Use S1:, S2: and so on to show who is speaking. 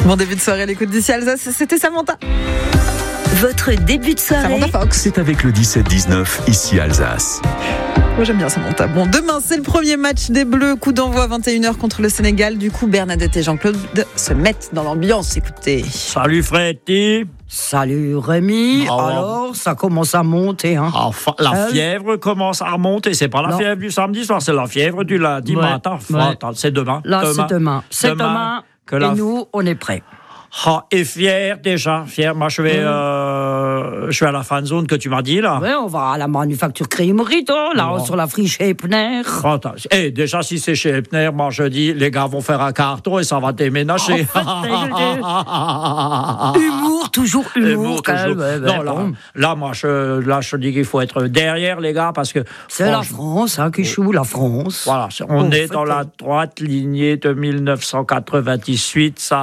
S1: Bon début de soirée à l'écoute d'ici Alsace, c'était Samantha.
S2: Votre début de soirée.
S1: Samantha Fox.
S3: C'est avec le 17-19, ici Alsace.
S1: Moi j'aime bien Samantha. Bon, demain c'est le premier match des Bleus, coup d'envoi à 21h contre le Sénégal. Du coup, Bernadette et Jean-Claude se mettent dans l'ambiance. Écoutez.
S4: Salut Freddy.
S5: Salut Rémi.
S4: Oh.
S5: Alors, ça commence à monter. Hein.
S4: Enfin, la fièvre commence à remonter. C'est pas la
S5: Non.
S4: fièvre du samedi soir, c'est la fièvre du lundi
S5: Ouais,
S4: matin.
S5: ouais.
S4: Attends, c'est demain.
S5: Là, c'est demain. C'est demain.
S4: que
S5: Et
S4: la-
S5: nous, on est prêts.
S4: Et fier déjà, fier. Moi, je vais à la fan zone que tu m'as dit là.
S5: Ouais, on va à la manufacture Crémerito, là,
S4: Bon.
S5: sur la friche Epner.
S4: Attends. Et déjà, si c'est chez Epner, moi je dis, les gars vont faire un carton et ça va déménager.
S5: Humour, toujours humour. quand
S4: toujours.
S5: même.
S4: Non, là, moi, je dis qu'il faut être derrière les gars parce que
S5: C'est la
S4: franchement,
S5: France qui joue, la France.
S4: voilà, on est
S5: fait,
S4: dans la droite lignée de 1998. Ça